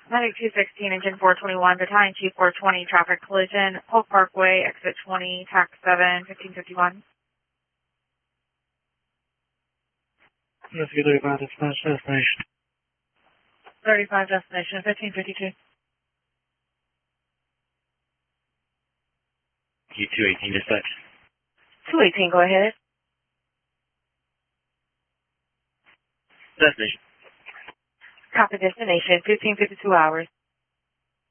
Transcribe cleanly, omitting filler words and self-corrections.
Medic 216, engine 421, battalion chief 420, traffic collision, Polk Parkway, exit 20, tax 7, 1551. Rescue 35, dispatch destination. 35 destination, 1552. Q218 dispatch. 218, go ahead. Destination. Copy destination, 1552 hours.